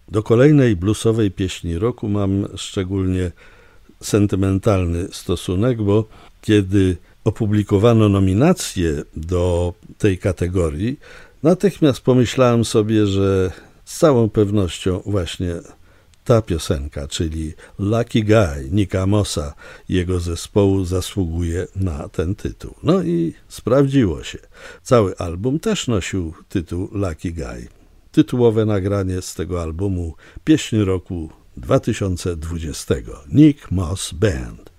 Do kolejnej bluesowej pieśni roku mam szczególnie sentymentalny stosunek, bo kiedy opublikowano nominacje do tej kategorii, natychmiast pomyślałem sobie, że z całą pewnością właśnie ta piosenka, czyli Lucky Guy Nicka Mossa i jego zespołu zasługuje na ten tytuł. No i sprawdziło się. Cały album też nosił tytuł Lucky Guy. Tytułowe nagranie z tego albumu, pieśń roku 2020. Nick Moss Band.